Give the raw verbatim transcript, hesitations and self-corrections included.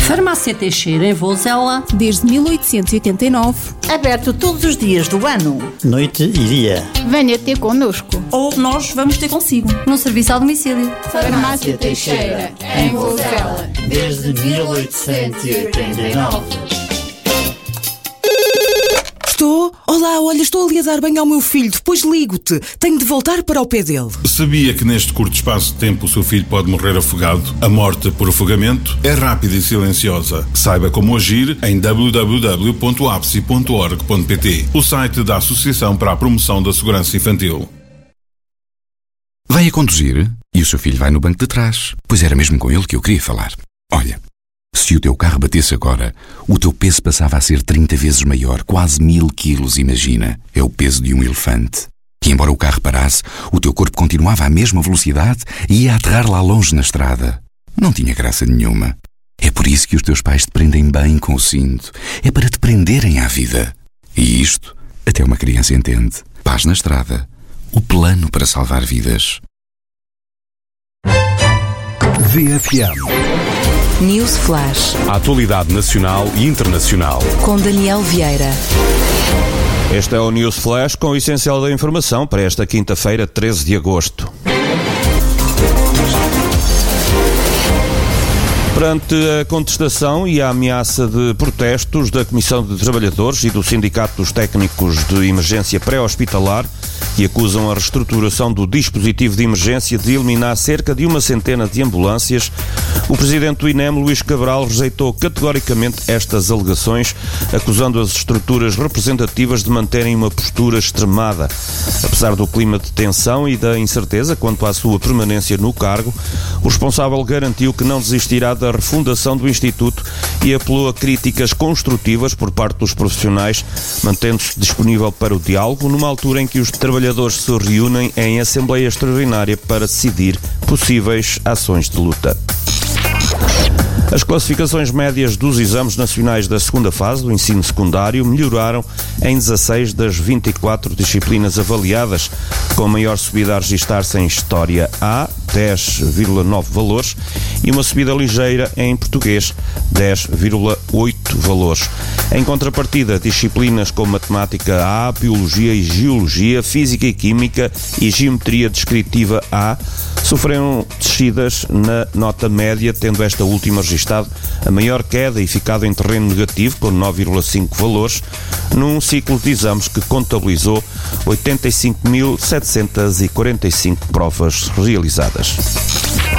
Farmácia Teixeira, em Vozela. Desde mil oitocentos e oitenta e nove. Aberto todos os dias do ano. Noite e dia. Venha ter connosco. Ou nós vamos ter consigo. No serviço ao domicílio. Farmácia Teixeira, em Vozela. Desde mil oitocentos e oitenta e nove. Estou? Olá, olha, estou ali a dar banho ao meu filho, depois ligo-te. Tenho de voltar para o pé dele. Sabia que neste curto espaço de tempo o seu filho pode morrer afogado? A morte por afogamento é rápida e silenciosa. Saiba como agir em w w w ponto a p s i ponto org ponto p t, o site da Associação para a Promoção da Segurança Infantil. Vai a conduzir e o seu filho vai no banco de trás. Pois era mesmo com ele que eu queria falar. Olha, se o teu carro batesse agora, o teu peso passava a ser trinta vezes maior, quase mil quilos, imagina. É o peso de um elefante. E embora o carro parasse, o teu corpo continuava à mesma velocidade e ia aterrar lá longe na estrada. Não tinha graça nenhuma. É por isso que os teus pais te prendem bem com o cinto. É para te prenderem à vida. E isto, até uma criança entende. Paz na estrada. O plano para salvar vidas. V F M News Flash. A atualidade nacional e internacional. Com Daniel Vieira. Este é o News Flash com o essencial da informação para esta quinta-feira, treze de agosto. Perante a contestação e a ameaça de protestos da Comissão de Trabalhadores e do Sindicato dos Técnicos de Emergência Pré-Hospitalar, que acusam a reestruturação do dispositivo de emergência de eliminar cerca de uma centena de ambulâncias, o presidente do I N E M, Luís Cabral, rejeitou categoricamente estas alegações, acusando as estruturas representativas de manterem uma postura extremada. Apesar do clima de tensão e da incerteza quanto à sua permanência no cargo, o responsável garantiu que não desistirá da refundação do Instituto e apelou a críticas construtivas por parte dos profissionais, mantendo-se disponível para o diálogo numa altura em que os trabalhadores se reúnem em Assembleia Extraordinária para decidir possíveis ações de luta. As classificações médias dos exames nacionais da segunda fase do ensino secundário melhoraram em dezasseis das vinte e quatro disciplinas avaliadas, com maior subida a registrar-se em História A, dez vírgula nove valores, e uma subida ligeira em Português, dez vírgula oito valores. Em contrapartida, disciplinas como Matemática A, Biologia e Geologia, Física e Química e Geometria Descritiva A sofreram descidas na nota média, tendo esta última registado a maior queda e ficado em terreno negativo, com nove vírgula cinco valores, num ciclo de exames que contabilizou oitenta e cinco mil setecentas e quarenta e cinco provas realizadas.